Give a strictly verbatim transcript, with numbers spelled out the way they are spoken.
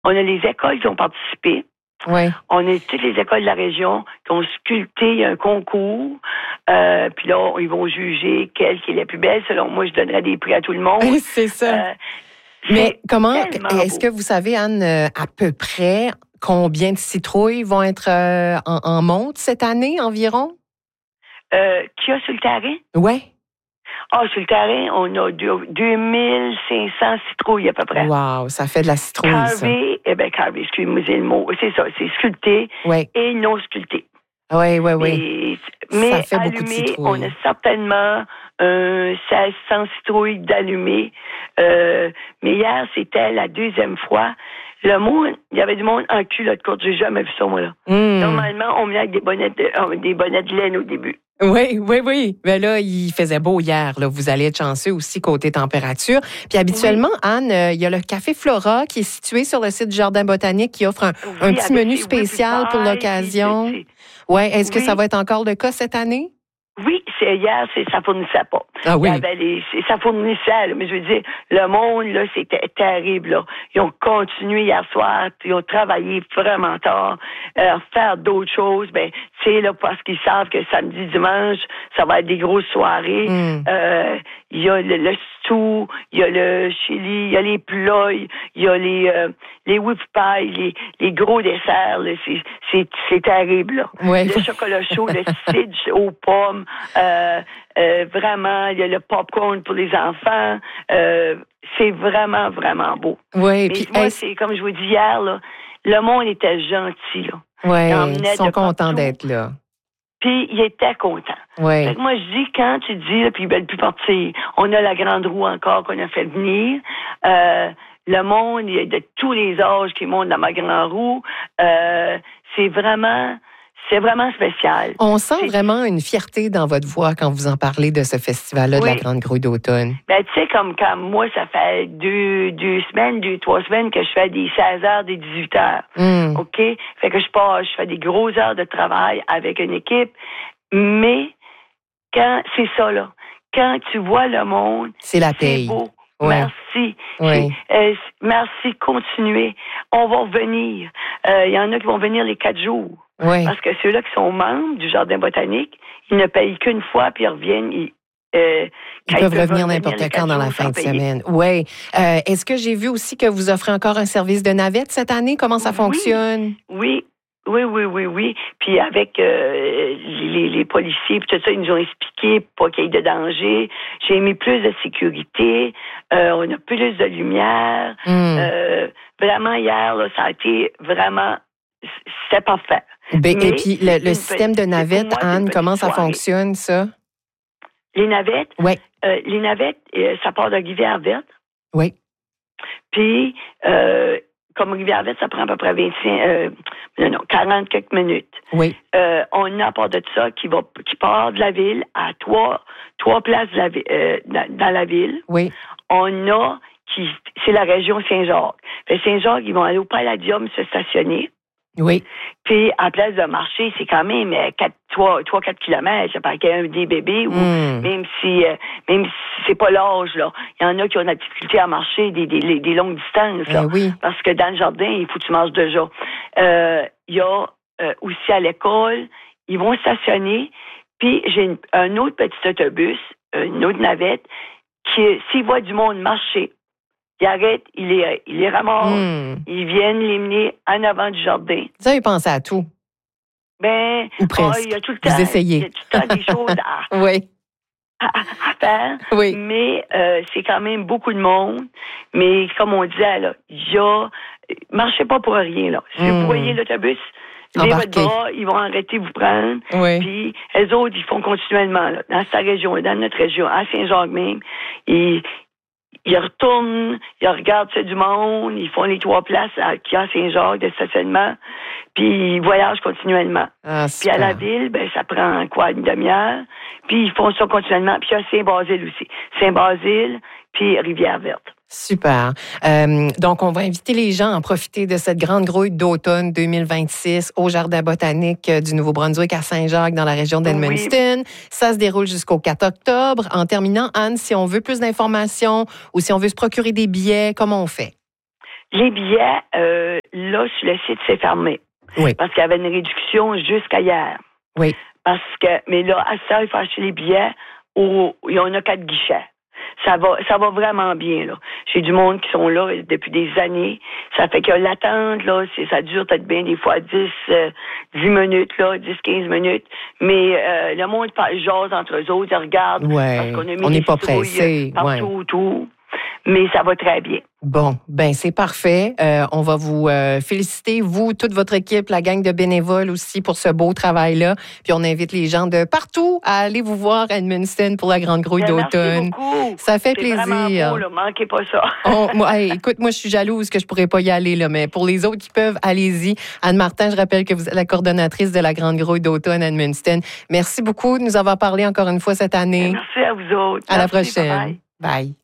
On a les écoles qui ont participé. Oui. On a toutes les écoles de la région qui ont sculpté un concours. Euh, puis là, ils vont juger quelle qui est la plus belle. Selon moi, je donnerais des prix à tout le monde. C'est ça. Euh, Mais c'est comment, est-ce beau. que vous savez, Anne, euh, à peu près combien de citrouilles vont être euh, en, en monte cette année environ? Euh, qui a sur le terrain? Oui. Ah, sur le terrain, on a deux mille cinq cents citrouilles à peu près. Wow, ça fait de la citrouille, carvé, ça. Eh bien, carvé, excusez-moi, c'est le mot. C'est ça, c'est sculpté oui. et non sculpté. Oui, oui, oui. Mais, mais ça fait allumé, beaucoup de citrouilles. on a certainement euh, seize cents citrouilles d'allumées. Euh, mais hier, c'était la deuxième fois. Le monde, il y avait du monde en culotte courte. J'ai jamais vu ça, moi, là. Mm. Normalement, on venait avec des bonnets de, euh, des bonnets de laine au début. Oui, oui, oui. Mais là, il faisait beau hier. Là. Vous allez être chanceux aussi côté température. Puis habituellement, oui. Anne, euh, il y a le Café Flora qui est situé sur le site du Jardin botanique qui offre un, oui, un petit menu spécial pour l'occasion. Oui, est-ce oui. que ça va être encore le cas cette année? Oui, c'est hier, c'est, ça fournissait pas. Ah oui. Il y avait les, ça fournissait, là, mais je veux dire, le monde, là, c'était terrible, là. Ils ont continué hier soir, ils ont travaillé vraiment tard, euh, faire d'autres choses, ben, tu sais, là, parce qu'ils savent que samedi, dimanche, ça va être des grosses soirées. Mm. Euh, il y a le, le stew, il y a le chili, il y a les plats, il y a les, euh, les whip pies, les, les gros desserts, là, c'est, c'est, c'est terrible, là. Ouais. Le chocolat chaud, le cidre aux pommes, euh, euh, vraiment, il y a le popcorn pour les enfants. Euh, c'est vraiment, vraiment beau. Oui, mais puis moi, est-ce... c'est comme je vous dis hier, là, le monde était gentil, là. Oui, ils, ils sont contents d'être là. Puis, ils étaient contents. Oui. Fait que moi, je dis, quand tu dis, là, puis ils veulent plus partir, on a la grande roue encore qu'on a fait venir. Euh, le monde, il y a de tous les âges qui montent dans ma grande roue. Euh, c'est vraiment... C'est vraiment spécial. On sent c'est... vraiment une fierté dans votre voix quand vous en parlez de ce festival-là oui. de la Grande Grouille d'automne. Ben, tu sais, comme quand moi, ça fait deux, deux semaines, deux, trois semaines que je fais des seize heures, des dix-huit heures. Mm. OK? Fait que je pars, je fais des grosses heures de travail avec une équipe. Mais, quand, c'est ça, là. Quand tu vois le monde, c'est la paye. C'est beau. Ouais. Merci. Oui. Euh, merci, continuez. On va revenir. Il euh, y en a qui vont venir les quatre jours. Oui. Parce que ceux-là qui sont membres du Jardin botanique, ils ne payent qu'une fois, puis ils reviennent. Ils, euh, ils peuvent revenir n'importe quand dans la fin de semaine. Oui. Euh, est-ce que j'ai vu aussi que vous offrez encore un service de navette cette année? Comment ça oui. fonctionne? Oui. Oui, oui, oui, oui. Puis avec euh, les, les policiers, puis tout ça, ils nous ont expliqué pas qu'il y ait de danger. J'ai mis plus de sécurité. Euh, on a plus de lumière. Mm. Euh, vraiment, hier, là, ça a été vraiment... C'était parfait. Ben, et puis, le, le système de navettes, moi, Anne, comment ça soirée. fonctionne, ça? Les navettes? Oui. Euh, les navettes, euh, ça part de Rivière-Verte. Oui. Puis... Euh, comme Rivière-Verte, ça prend à peu près vingt-cinq, euh, non, non, quarante quelques minutes. Oui. Euh, on a à part de ça qui va, qui part de la ville à trois, trois places de la, euh, dans, dans la ville. Oui. On a qui, c'est la région Saint-Jacques. Fait Saint-Jacques, ils vont aller au Palladium se stationner. Oui. Puis, à place de marcher, c'est quand même trois à quatre kilomètres. Ça paraît qu'il y a des bébés, ou mm. même si euh, même si c'est pas l'âge, là. Il y en a qui ont de la difficulté à marcher des, des, des longues distances, là. Eh oui. Parce que dans le jardin, il faut que tu marches déjà. Euh, il y a euh, aussi à l'école, ils vont stationner. Puis, j'ai une, un autre petit autobus, une autre navette, qui, s'ils voient du monde marcher, ils arrêtent, ils les, ils les ramassent, mm. ils viennent les mener en avant du jardin. Vous avez pensé à tout? Ben, ou presque. Oh, il y a tout le temps, vous essayez. il y a tout le temps des choses à, oui. à, à faire. Oui. Mais euh, c'est quand même beaucoup de monde. Mais comme on disait, là, il y a... Marchez pas pour rien, là. Si mm. vous voyez l'autobus, levez votre bras, ils vont arrêter de vous prendre. Oui. Puis, les autres, ils font continuellement, là, dans sa région, dans notre région, à Saint-Jacques même. Ils... Ils retournent, ils regardent c'est du monde, ils font les trois places à, qui a Saint-Jacques de stationnement, puis ils voyagent continuellement. Ah, puis à la ville, ben ça prend quoi, une demi-heure, puis ils font ça continuellement. Puis il y a Saint-Basile aussi. Saint-Basile, puis Rivière-Verte. Super. Euh, donc, on va inviter les gens à profiter de cette grande grouille d'automne deux mille vingt-six au Jardin botanique du Nouveau-Brunswick à Saint-Jacques, dans la région d'Edmundston. Oui. Ça se déroule jusqu'au quatre octobre. En terminant, Anne, si on veut plus d'informations ou si on veut se procurer des billets, comment on fait? Les billets, euh, là, sur le site, c'est fermé. Oui. Parce qu'il y avait une réduction jusqu'à hier. Oui. Parce que, mais là, à ça, il faut acheter les billets où il y en a quatre guichets. Ça va, ça va vraiment bien, là. J'ai du monde qui sont là depuis des années. Ça fait que l'attente, là, c'est, ça dure peut-être bien des fois dix, euh, dix minutes, là, dix, quinze minutes. Mais, euh, le monde jase entre eux autres, ils regardent. Ouais. Parce qu'on a mis on n'est pas citrouilles pressé. partout Ouais. autour. Mais ça va très bien. Bon, ben c'est parfait. Euh, on va vous euh, féliciter, vous, toute votre équipe, la gang de bénévoles aussi pour ce beau travail-là. Puis on invite les gens de partout à aller vous voir à Edmundston pour la Grande Grouille Bien, d'automne. Merci beaucoup. Ça fait C'est plaisir. Vraiment beau, là. Manquez pas ça. On, moi, hey, écoute, moi je suis jalouse que je pourrais pas y aller là, mais pour les autres qui peuvent, allez-y. Anne Martin, je rappelle que vous êtes la coordonnatrice de la Grande Grouille d'automne à Edmundston. Merci beaucoup de nous avoir parlé encore une fois cette année. Merci à vous autres. À Merci, la prochaine. bye-bye. Bye.